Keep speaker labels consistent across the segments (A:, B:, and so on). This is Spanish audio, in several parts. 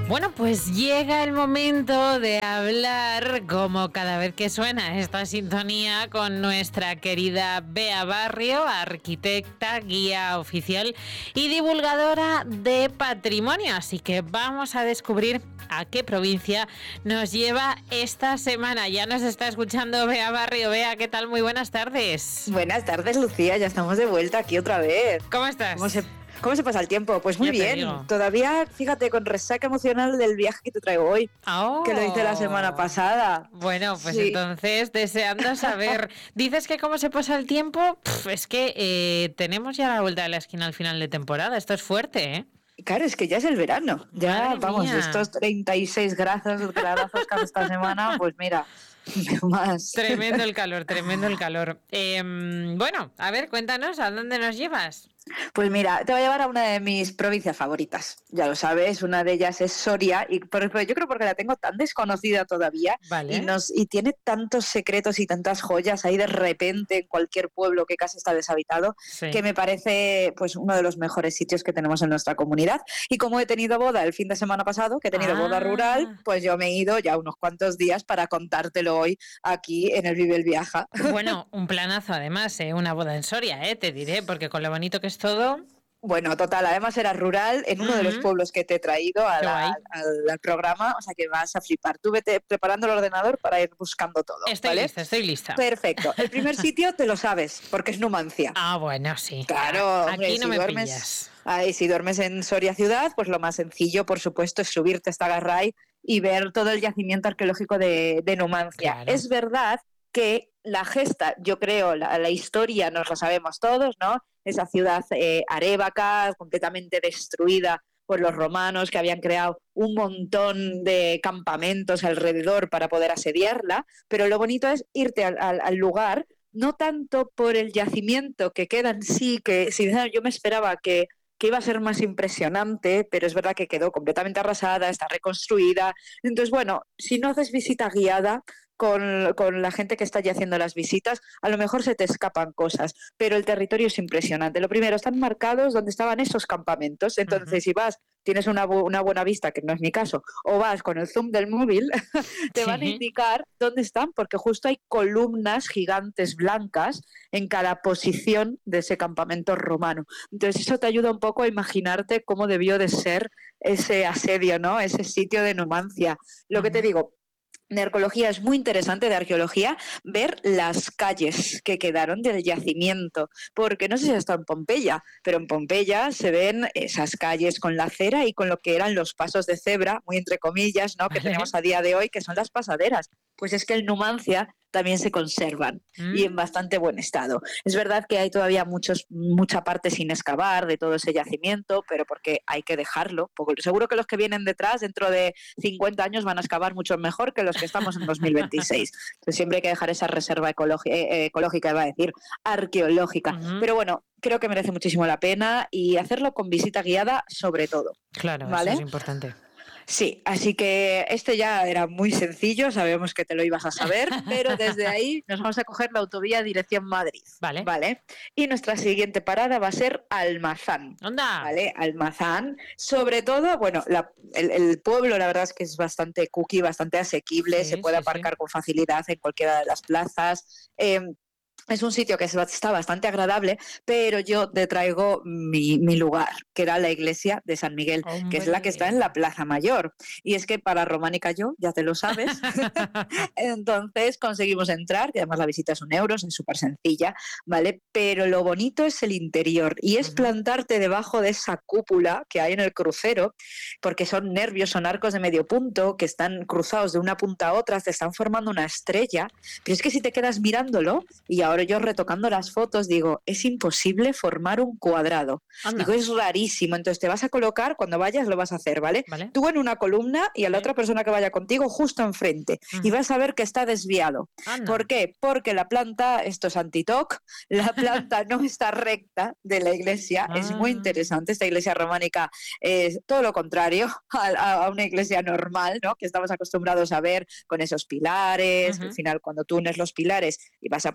A: Bueno, pues llega el momento de hablar, como cada vez que suena esta sintonía, con nuestra querida Bea Barrio, arquitecta, guía oficial y divulgadora de patrimonio. Así que vamos a descubrir a qué provincia nos lleva esta semana. Ya nos está escuchando Bea Barrio. Bea, ¿qué tal? Muy buenas tardes.
B: Buenas tardes, Lucía. Ya estamos de vuelta aquí otra vez.
A: ¿Cómo estás?
B: ¿Cómo se pasa el tiempo? Pues muy bien. Todavía, fíjate, con resaca emocional del viaje que te traigo hoy, que lo hice la semana pasada.
A: Bueno, pues sí. Entonces, deseando saber. Dices que cómo se pasa el tiempo. Es que tenemos ya la vuelta de la esquina al final de temporada. Esto es fuerte, ¿eh?
B: Claro, es que ya es el verano. Ya,
A: Madre
B: vamos,
A: mía.
B: estos 36 gradazos que hace esta semana, pues mira, más.
A: Tremendo el calor, tremendo el calor. Bueno, a ver, cuéntanos, ¿a dónde nos llevas?
B: Pues mira, te voy a llevar a una de mis provincias favoritas. Ya lo sabes, una de ellas es Soria, y yo creo porque la tengo tan desconocida todavía.
A: Vale.
B: Y tiene tantos secretos y tantas joyas ahí de repente en cualquier pueblo que casi está deshabitado,
A: Sí.
B: que me parece pues uno de los mejores sitios que tenemos en nuestra comunidad. Y como he tenido boda el fin de semana pasado, que he tenido boda rural, pues yo me he ido ya unos cuantos días para contártelo hoy aquí en el Vive el Viaja.
A: Bueno, un planazo además, una boda en Soria, te diré, porque con lo bonito que es todo.
B: Bueno, total, además era rural en uno de los pueblos que te he traído al programa, o sea que vas a flipar. Tú vete preparando el ordenador para ir buscando todo.
A: Estoy lista.
B: Perfecto. El primer sitio te lo sabes, porque es Numancia.
A: Ah, bueno, sí.
B: Claro, hombre,
A: aquí no me
B: duermes,
A: pillas.
B: Si duermes en Soria ciudad, pues lo más sencillo, por supuesto, es subirte hasta Garray y ver todo el yacimiento arqueológico de Numancia.
A: Claro.
B: Es verdad que la gesta, yo creo, la historia nos la sabemos todos, ¿no? Esa ciudad arévaca, completamente destruida por los romanos, que habían creado un montón de campamentos alrededor para poder asediarla, pero lo bonito es irte al lugar, no tanto por el yacimiento que queda en sí, que sinceramente yo me esperaba que iba a ser más impresionante, pero es verdad que quedó completamente arrasada, está reconstruida. Entonces, bueno, si no haces visita guiada con la gente que está allí haciendo las visitas, a lo mejor se te escapan cosas, pero el territorio es impresionante. Lo primero, están marcados donde estaban esos campamentos, entonces si vas, tienes una buena vista, que no es mi caso, o vas con el zoom del móvil, te van a indicar dónde están, porque justo hay columnas gigantes blancas en cada posición de ese campamento romano. Entonces eso te ayuda un poco a imaginarte cómo debió de ser ese asedio, ¿no? Ese sitio de Numancia. Lo que te digo, de arqueología es muy interesante, de arqueología, ver las calles que quedaron del yacimiento, porque no sé si has estado en Pompeya, pero en Pompeya se ven esas calles con la acera y con lo que eran los pasos de cebra, muy entre comillas, ¿no? Que tenemos a día de hoy, que son las pasaderas. Pues es que en Numancia también se conservan y en bastante buen estado. Es verdad que hay todavía mucha parte sin excavar de todo ese yacimiento, pero porque hay que dejarlo. Porque seguro que los que vienen detrás, dentro de 50 años, van a excavar mucho mejor que los que estamos en 2026. Entonces siempre hay que dejar esa reserva ecológica, iba a decir, arqueológica. Pero bueno, creo que merece muchísimo la pena y hacerlo con visita guiada sobre todo.
A: Claro,
B: ¿vale?
A: Eso es importante.
B: Sí, así que este ya era muy sencillo, sabemos que te lo ibas a saber, pero desde ahí nos vamos a coger la autovía dirección Madrid.
A: Vale.
B: Y nuestra siguiente parada va a ser Almazán.
A: ¡Anda!
B: ¿Vale? Almazán. Sobre todo, bueno, el pueblo la verdad es que es bastante cookie, bastante asequible, se puede aparcar con facilidad en cualquiera de las plazas. Es un sitio que está bastante agradable, pero yo te traigo mi lugar, que era la iglesia de San Miguel, que es la que está en la Plaza Mayor. Y es que para Románica yo, ya te lo sabes, entonces conseguimos entrar, que además la visita es €1, es súper sencilla, ¿vale? Pero lo bonito es el interior y es plantarte debajo de esa cúpula que hay en el crucero, porque son nervios, son arcos de medio punto que están cruzados de una punta a otra, te están formando una estrella, pero es que si te quedas mirándolo, y ahora yo retocando las fotos digo, es imposible formar un cuadrado.
A: Anda.
B: Digo, es rarísimo. Entonces te vas a colocar, cuando vayas lo vas a hacer, ¿vale? Tú en una columna y a la otra persona que vaya contigo justo enfrente. Y vas a ver que está desviado.
A: Anda.
B: ¿Por qué? Porque la planta, esto es anti-TOC, la planta no está recta de la iglesia. Es muy interesante. Esta iglesia románica es todo lo contrario a una iglesia normal, ¿no? Que estamos acostumbrados a ver con esos pilares. Al final, cuando tú unes los pilares y vas a poner la cubierta,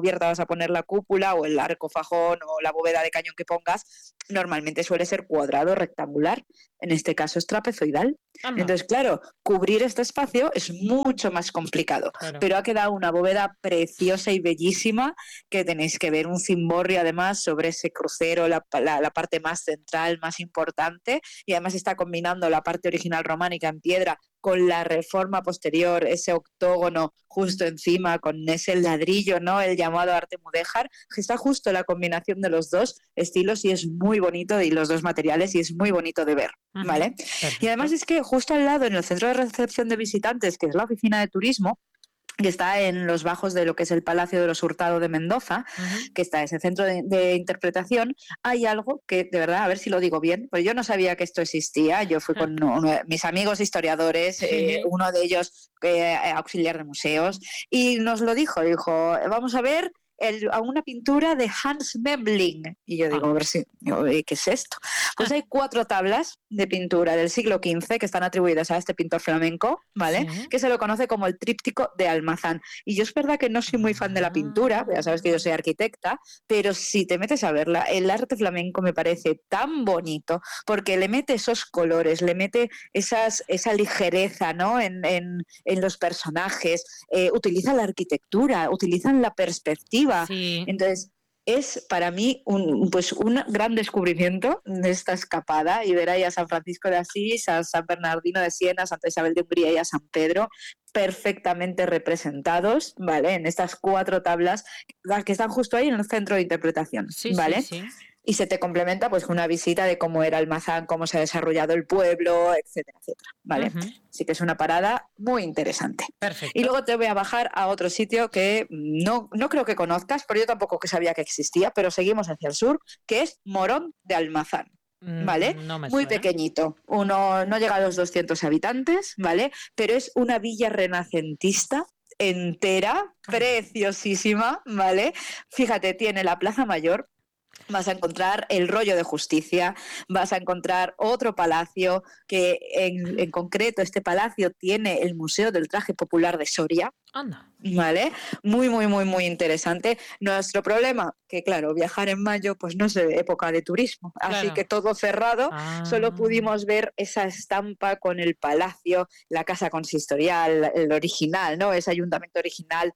B: cubierta vas a poner la cúpula o el arco fajón o la bóveda de cañón que pongas, normalmente suele ser cuadrado, rectangular. En este caso es trapezoidal.
A: Anda.
B: Entonces, claro, cubrir este espacio es mucho más complicado,
A: Claro.
B: pero ha quedado una bóveda preciosa y bellísima que tenéis que ver, un cimborrio además sobre ese crucero, la parte más central, más importante, y además está combinando la parte original románica en piedra con la reforma posterior, ese octógono justo encima, con ese ladrillo, ¿no? El llamado arte mudéjar, que está justo la combinación de los dos estilos y es muy bonito, y los dos materiales, y es muy bonito de ver, ¿vale?
A: Perfecto.
B: Y además es que justo al lado, en el centro de recepción de visitantes, que es la oficina de turismo, que está en los bajos de lo que es el Palacio de los Hurtado de Mendoza, que está ese centro de interpretación, hay algo que, de verdad, a ver si lo digo bien, pues yo no sabía que esto existía. Yo fui con mis amigos historiadores, uno de ellos auxiliar de museos, y nos lo dijo, vamos a ver a una pintura de Hans Memling. Y yo digo, a ver si, ¿qué es esto? Pues hay 4 tablas de pintura del siglo XV que están atribuidas a este pintor flamenco, ¿vale? Que se lo conoce como el tríptico de Almazán. Y yo es verdad que no soy muy fan de la pintura, ya sabes que yo soy arquitecta, pero si te metes a verla, el arte flamenco me parece tan bonito, porque le mete esos colores, le mete esa ligereza, ¿no? en los personajes, utilizan la arquitectura, utilizan la perspectiva.
A: Sí.
B: Entonces, es para mí un gran descubrimiento de esta escapada, y ver ahí a San Francisco de Asís, a San Bernardino de Siena, a Santa Isabel de Hungría y a San Pedro perfectamente representados, ¿vale? En estas 4 tablas que están justo ahí en el centro de interpretación, ¿vale?
A: Sí.
B: Y se te complementa pues con una visita de cómo era Almazán, cómo se ha desarrollado el pueblo, etcétera, etcétera, ¿vale? Así que es una parada muy interesante.
A: Perfecto.
B: Y luego te voy a bajar a otro sitio que no creo que conozcas, pero yo tampoco que sabía que existía, pero seguimos hacia el sur, que es Morón de Almazán. ¿Vale?
A: No me
B: muy
A: suena.
B: Pequeñito, no llega a los 200 habitantes, ¿vale? Pero es una villa renacentista entera, preciosísima, ¿vale? Fíjate, tiene la Plaza Mayor, vas a encontrar el Rollo de Justicia, vas a encontrar otro palacio que en concreto este palacio tiene el Museo del Traje Popular de Soria.
A: Anda.
B: ¿Vale? Muy, muy, muy, muy interesante. Nuestro problema, que claro, viajar en mayo, pues no es época de turismo, así que todo cerrado. Solo pudimos ver esa estampa con el palacio, la casa consistorial, el original, ¿no? Ese ayuntamiento original,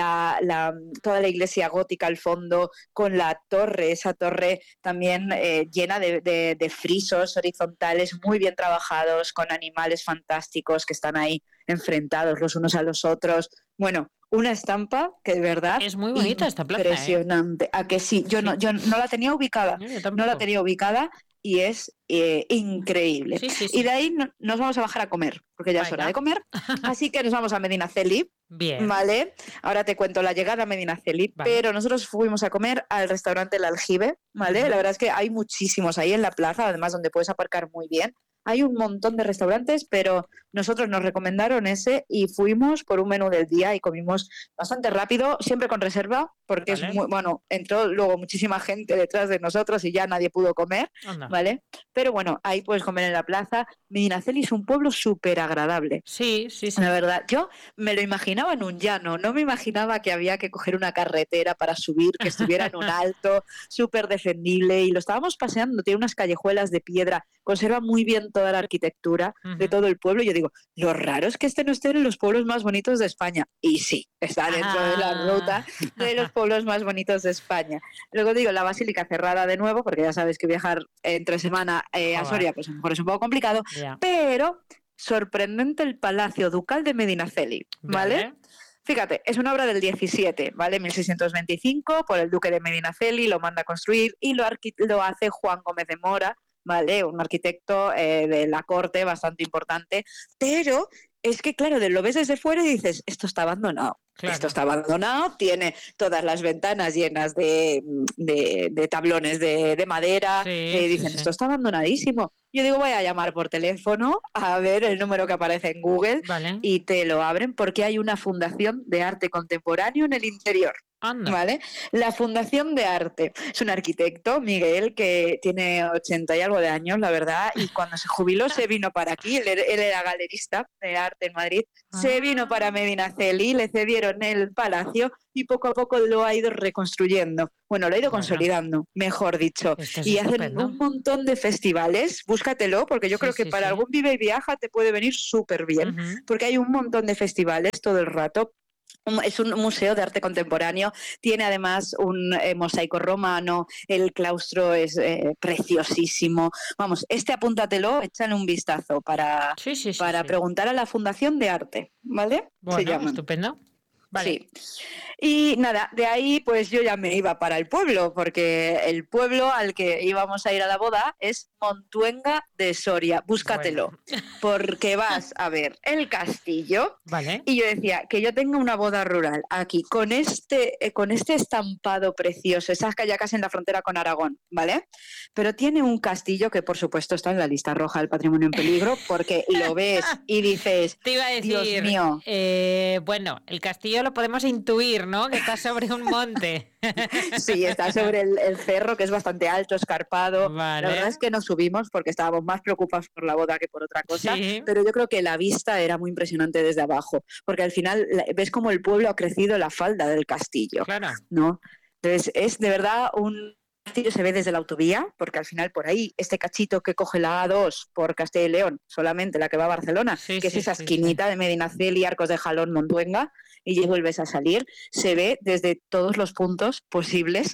B: toda la iglesia gótica al fondo, con la torre, esa torre también llena de frisos horizontales muy bien trabajados, con animales fantásticos que están ahí enfrentados los unos a los otros. Bueno, una estampa que de verdad
A: es muy bonita esta plaza,
B: impresionante. ¿A que sí? Yo no la tenía ubicada, y es increíble. Y de ahí nos vamos a bajar a comer, porque ya es hora de comer, así que nos vamos a Medinaceli.
A: Bien.
B: ¿Vale? Ahora te cuento la llegada a Medinaceli, pero nosotros fuimos a comer al restaurante El Aljibe, ¿vale? La verdad es que hay muchísimos ahí en la plaza, además donde puedes aparcar muy bien. Hay un montón de restaurantes, pero nosotros nos recomendaron ese y fuimos por un menú del día y comimos bastante rápido, siempre con reserva, porque es muy bueno. Entró luego muchísima gente detrás de nosotros y ya nadie pudo comer, ¿vale? Pero bueno, ahí puedes comer en la plaza. Medinaceli es un pueblo súper agradable.
A: Sí.
B: La verdad, yo me lo imaginaba en un llano, no me imaginaba que había que coger una carretera para subir, que estuviera en un alto, súper defendible, y lo estábamos paseando, tiene unas callejuelas de piedra, conserva muy bien toda la arquitectura de todo el pueblo. Y yo digo, lo raro es que no esté en los pueblos más bonitos de España. Y sí, está dentro de la ruta de los pueblos más bonitos de España. Luego digo, la Basílica cerrada de nuevo, porque ya sabes que viajar entre semana a Soria pues a lo mejor es un poco complicado, pero sorprendente el Palacio Ducal de Medinaceli, ¿vale? Fíjate, es una obra del 17, ¿vale? 1625, por el duque de Medinaceli, lo manda a construir y lo hace Juan Gómez de Mora, ¿vale? Un arquitecto de la corte bastante importante, pero es que, claro, lo ves desde fuera y dices, esto está abandonado. Claro. Esto está abandonado, tiene todas las ventanas llenas de tablones de madera, dicen, esto está abandonadísimo. Yo digo, voy a llamar por teléfono a ver el número que aparece en Google
A: Vale.
B: y te lo abren porque hay una fundación de arte contemporáneo en el interior.
A: Anda.
B: ¿Vale? La Fundación de Arte. Es un arquitecto, Miguel, que tiene 80 y algo de años, la verdad, y cuando se jubiló se vino para aquí, él era galerista de arte en Madrid, se vino para Medinaceli, le cedieron el palacio y poco a poco lo ha ido reconstruyendo. Bueno, lo ha ido consolidando, mejor dicho.
A: Esto es
B: y hacen
A: estupendo.
B: un montón de festivales, búscatelo, porque yo creo que para algún vive y viaja te puede venir súper bien, porque hay un montón de festivales todo el rato. Es un museo de arte contemporáneo, tiene además un mosaico romano, el claustro es preciosísimo. Vamos, apúntatelo, échale un vistazo para preguntar a la Fundación de Arte, ¿vale?
A: Bueno,
B: se llaman.
A: Estupendo. Vale.
B: Sí. Y nada, de ahí pues yo ya me iba para el pueblo, porque el pueblo al que íbamos a ir a la boda es Montuenga de Soria. Búscatelo, porque vas a ver el castillo.
A: Vale.
B: Y yo decía, que yo tenga una boda rural aquí, con este estampado precioso, esas callacas en la frontera con Aragón, ¿vale? Pero tiene un castillo que por supuesto está en la lista roja del patrimonio en peligro, porque lo ves y dices,
A: te iba a decir,
B: Dios mío.
A: Bueno, el castillo lo podemos intuir, ¿no? Que está sobre un monte.
B: Sí, está sobre el cerro, que es bastante alto, escarpado.
A: Vale.
B: La verdad es que no subimos porque estábamos más preocupados por la boda que por otra cosa, pero yo creo que la vista era muy impresionante desde abajo, porque al final ves como el pueblo ha crecido en la falda del castillo, ¿no? Entonces es de verdad un castillo, se ve desde la autovía, porque al final por ahí, este cachito que coge la A2 por Castilla y León, solamente la que va a Barcelona, que es esa esquinita de Medinaceli, Arcos de Jalón, Montuenga, y ya vuelves a salir, se ve desde todos los puntos posibles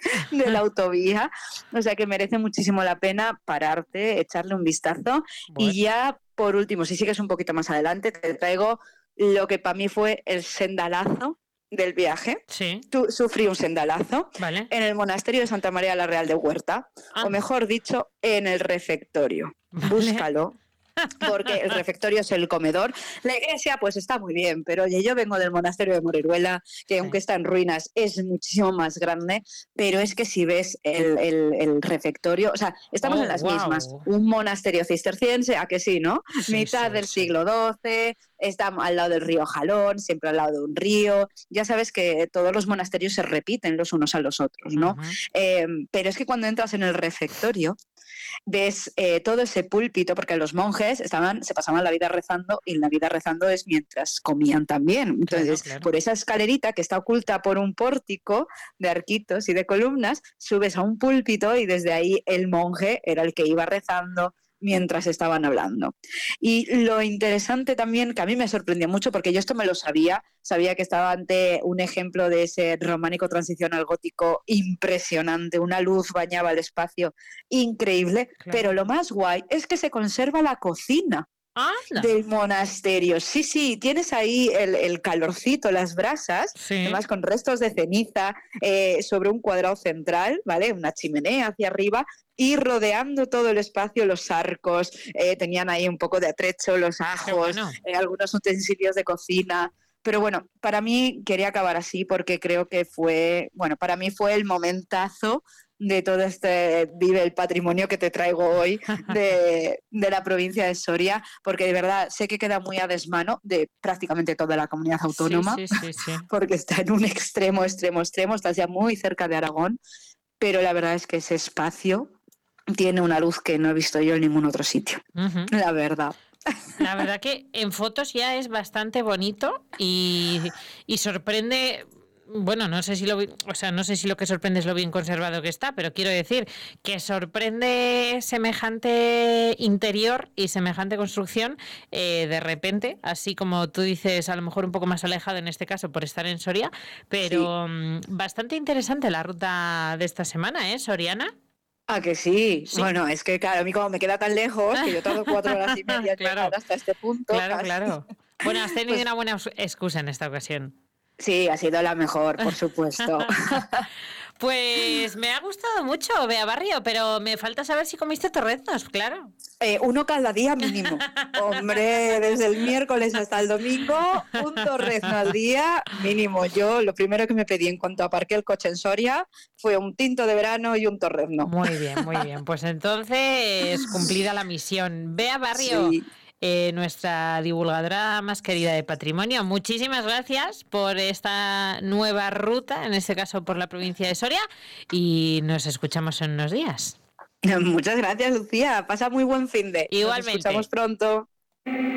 B: de la autovía, o sea que merece muchísimo la pena pararte, echarle un vistazo. Y ya por último, si sigues un poquito más adelante, te traigo lo que para mí fue el sendalazo del viaje. Sufrí un sendalazo en el monasterio de Santa María la Real de Huerta, o mejor dicho, en el refectorio. Búscalo. Porque el refectorio es el comedor. La iglesia pues está muy bien, pero oye, yo vengo del monasterio de Moriruela, que aunque está en ruinas es muchísimo más grande, pero es que si ves el refectorio, o sea, estamos en las mismas, un monasterio cisterciense, ¿a que sí, no? Mitad del siglo XII, está al lado del río Jalón, siempre al lado de un río, ya sabes que todos los monasterios se repiten los unos a los otros, ¿no? Pero es que cuando entras en el refectorio, ves todo ese púlpito, porque los monjes se pasaban la vida rezando, y la vida rezando es mientras comían también. Entonces, por esa escalerita que está oculta por un pórtico de arquitos y de columnas, subes a un púlpito y desde ahí el monje era el que iba rezando mientras estaban hablando. Y lo interesante también, que a mí me sorprendió mucho, porque yo esto me lo sabía que estaba ante un ejemplo de ese románico transición al gótico impresionante, una luz bañaba el espacio increíble, pero lo más guay es que se conserva la cocina del monasterio. Sí, tienes ahí el calorcito, las brasas, además con restos de ceniza sobre un cuadrado central, ¿vale? Una chimenea hacia arriba, y rodeando todo el espacio los arcos, tenían ahí un poco de atrecho, los ajos, algunos utensilios de cocina. Pero bueno, para mí quería acabar así porque creo que para mí fue el momentazo de todo este Vive el Patrimonio que te traigo hoy de la provincia de Soria, porque de verdad sé que queda muy a desmano de prácticamente toda la comunidad autónoma, porque está en un extremo, estás ya muy cerca de Aragón, pero la verdad es que ese espacio tiene una luz que no he visto yo en ningún otro sitio, la verdad.
A: La verdad que en fotos ya es bastante bonito y sorprende. Bueno, no sé si lo que sorprende es lo bien conservado que está, pero quiero decir que sorprende semejante interior y semejante construcción de repente, así como tú dices, a lo mejor un poco más alejado en este caso por estar en Soria, pero bastante interesante la ruta de esta semana, ¿eh, Soriana?
B: Ah, que sí. Bueno, es que claro, a mí como me queda tan lejos, que yo tardo 4 horas y media en llegar hasta este punto.
A: Claro. Bueno, has tenido una buena excusa en esta ocasión.
B: Sí, ha sido la mejor, por supuesto.
A: Pues me ha gustado mucho, Bea Barrio, pero me falta saber si comiste torreznos, claro.
B: Uno cada día mínimo. Hombre, desde el miércoles hasta el domingo, un torrezno al día mínimo. Yo lo primero que me pedí en cuanto aparqué el coche en Soria fue un tinto de verano y un torrezno.
A: Muy bien, muy bien. Pues entonces, cumplida la misión. Bea Barrio.
B: Sí.
A: Nuestra divulgadora más querida de patrimonio. Muchísimas gracias por esta nueva ruta, en este caso por la provincia de Soria, y nos escuchamos en unos días.
B: Muchas gracias, Lucía. Pasa muy buen finde.
A: Igualmente.
B: Nos escuchamos pronto.